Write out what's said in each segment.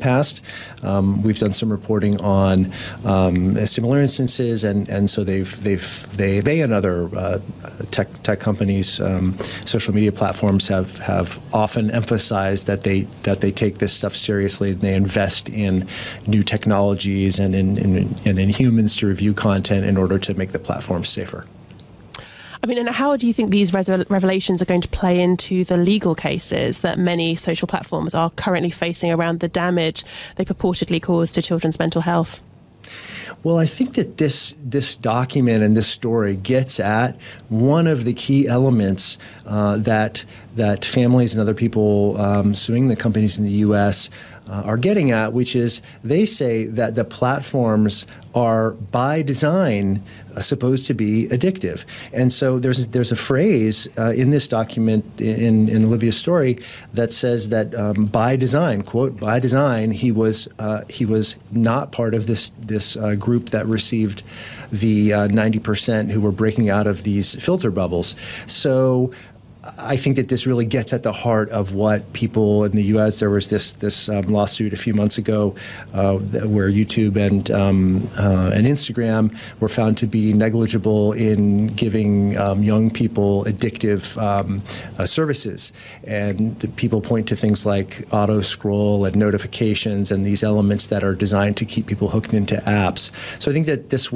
past. We've done some reporting on similar instances, and so they and other tech companies, social media platforms have often emphasized that they take this stuff seriously, and they invest in new technologies and in humans to review content in order to make the platform safer. I mean, and how do you think these revelations are going to play into the legal cases that many social platforms are currently facing around the damage they purportedly cause to children's mental health? Well, I think that this document and this story gets at one of the key elements that families and other people suing the companies in the U.S. Are getting at, which is they say that the platforms are by design supposed to be addictive. And so there's a phrase in this document in Olivia's story that says that by design, quote, by design, he was not part of this group that received the 90% who were breaking out of these filter bubbles. So I think that this really gets at the heart of what people in the U.S. There was this lawsuit a few months ago where YouTube and Instagram were found to be negligible in giving young people addictive services, and the people point to things like auto scroll and notifications and these elements that are designed to keep people hooked into apps. So I think that this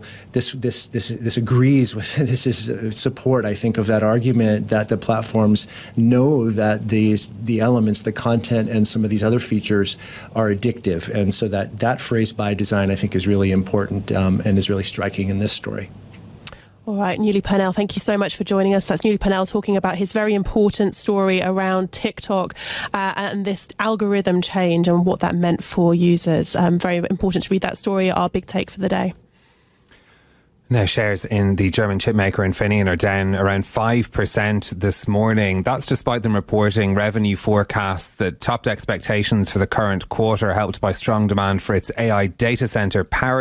agrees with this is support, I think, of that argument that the platforms know that the elements, the content, and some of these other features are addictive. And so that phrase by design, I think, is really important and is really striking in this story. All right, Newly Purnell, thank you so much for joining us. That's Newly Purnell talking about his very important story around TikTok and this algorithm change and what that meant for users. Very important to read that story. Our big take for the day. Now, shares in the German chipmaker Infineon are down around 5% this morning. That's despite them reporting revenue forecasts that topped expectations for the current quarter, helped by strong demand for its AI data center power